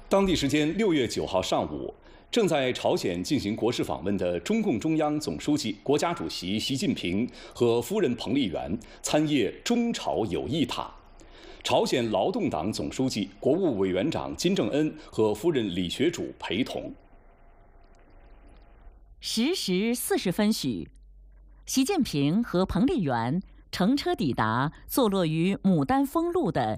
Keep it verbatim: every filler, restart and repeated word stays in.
当地时间六月九号上午，正在朝鲜进行国事访问的中共中央总书记、国家主席习近平和夫人彭丽媛参谒中朝友谊塔。朝鲜劳动党总书记、国务委员长金正恩和夫人李学主陪同。 十时四十分许，习近平和彭丽媛乘车抵达坐落于牡丹峰路的